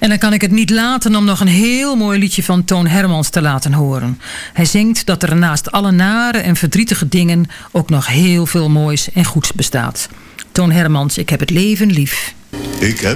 En dan kan ik het niet laten om nog een heel mooi liedje van Toon Hermans te laten horen. Hij zingt dat er naast alle nare en verdrietige dingen ook nog heel veel moois en goeds bestaat. Toon Hermans, ik heb het leven lief. Ik heb